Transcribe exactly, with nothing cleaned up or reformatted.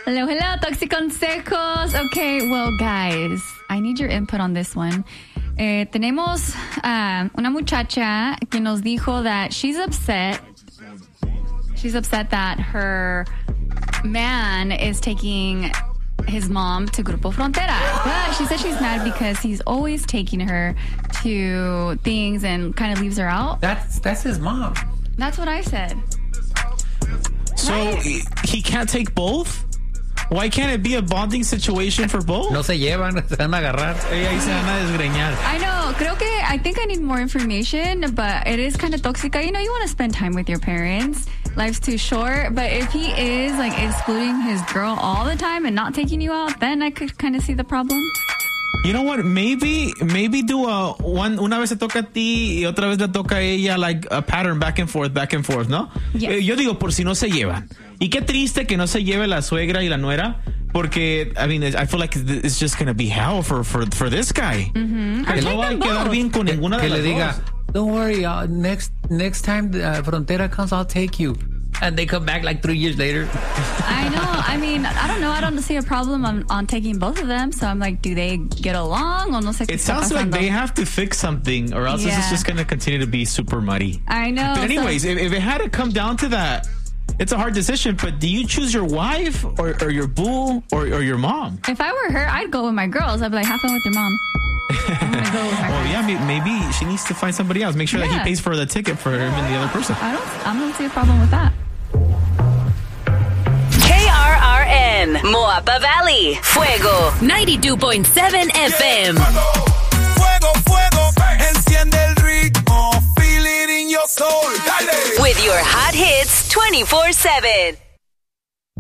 Hello, hello, Toxiconsejos. Okay, well, guys, I need your input on this one. Eh, tenemos uh, una muchacha que nos dijo that she's upset. She's upset that her man is taking his mom to Grupo Frontera. But she said she's mad because he's always taking her to things and kind of leaves her out. That's that's his mom. That's what I said. So right? He can't take both? Why can't it be a bonding situation for both? No se llevan, se van a agarrar. Ahí se van a desgreñar. I know. Creo que I think I need more information, but it is kind of tóxica. You know, you want to spend time with your parents. Life's too short. But if he is like excluding his girl all the time and not taking you out, then I could kind of see the problem. You know what? Maybe, maybe do a one. Una vez se toca a ti y otra vez le toca a ella, like a pattern back and forth, back and forth, ¿no? Yes. Eh, yo digo por si no se llevan. Y qué triste que no se lleve la suegra y la nuera, porque I mean, I feel like it's just gonna be hell for for for this guy. Mm-hmm. Que no va a quedar bien con ninguna que de las le diga, dos. Don't worry, uh, next next time uh, Frontera comes, I'll take you. And they come back like three years later. I know. I mean, I don't know. I don't see a problem on, on taking both of them. So I'm like, do they get along? O no sé qué It está sounds like pasando. they have to fix something, or else Yeah. this is just going to continue to be super muddy. I know. But anyways, so, if, if it had to come down to that, it's a hard decision. But do you choose your wife or, or your boo or, or your mom? if I were her, I'd go with my girls. I'd be like, have fun with your mom. I'm gonna go with my Oh friends. yeah, may- maybe she needs to find somebody else. Make sure that Yeah. he pays for the ticket for him and the other person. I don't. I don't see a problem with that. K R R N, Moapa Valley, Fuego, ninety-two point seven F M. Fuego, fuego, enciende el ritmo, feel it in your soul, dale. With your hot hits twenty-four seven.